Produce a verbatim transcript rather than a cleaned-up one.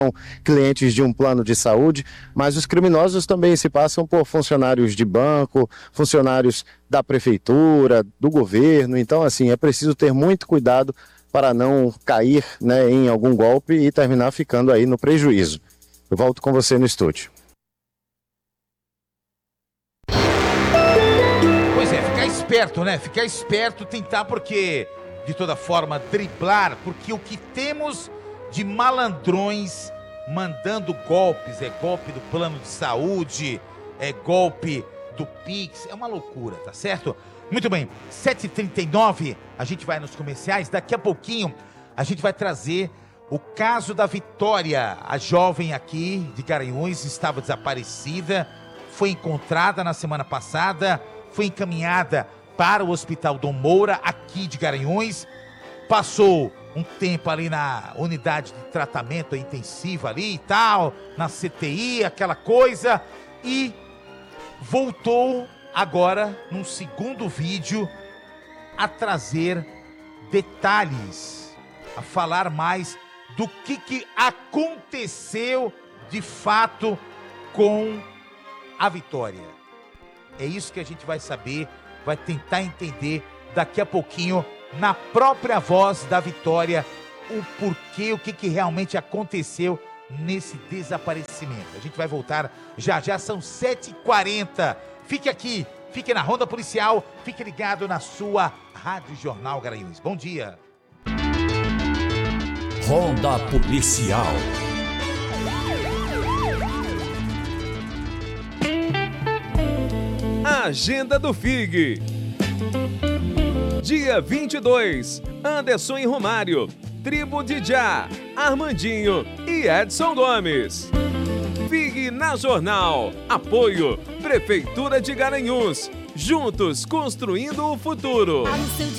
clientes de um plano de saúde, mas os criminosos também se passam por funcionários de banco, funcionários da prefeitura, do governo. Então, assim, é preciso ter muito cuidado para não cair, né, em algum golpe e terminar ficando aí no prejuízo. Eu volto com você no estúdio. Pois é, ficar esperto, né? Ficar esperto, tentar porque, de toda forma, driblar, porque o que temos de malandrões mandando golpes, é golpe do plano de saúde, é golpe do Pix, é uma loucura, tá certo? Muito bem, sete e trinta e nove, a gente vai nos comerciais, daqui a pouquinho a gente vai trazer o caso da Vitória, a jovem aqui de Garanhuns estava desaparecida, foi encontrada na semana passada, foi encaminhada para o Hospital Dom Moura, aqui de Garanhuns, passou um tempo ali na unidade de tratamento intensivo ali e tal, na C T I, aquela coisa, e voltou agora, num segundo vídeo, a trazer detalhes, a falar mais do que, que aconteceu de fato com a Vitória. É isso que a gente vai saber, vai tentar entender daqui a pouquinho, na própria voz da Vitória, o porquê, o que, que realmente aconteceu nesse desaparecimento. A gente vai voltar já já, são sete e quarenta. Fique aqui, fique na Ronda Policial, fique ligado na sua Rádio Jornal Garanhuns. Bom dia. Ronda Policial. Agenda do F I G. Dia vinte e dois, Anderson e Romário, Tribo de Já, Armandinho e Edson Gomes. F I G na Jornal. Apoio Prefeitura de Garanhuns. Juntos construindo o futuro.